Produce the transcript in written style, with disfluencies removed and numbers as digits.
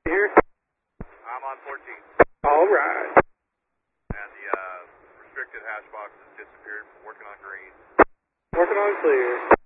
Here? I'm on 14. All right. And the restricted hash box has disappeared. Working on green. Working on clear.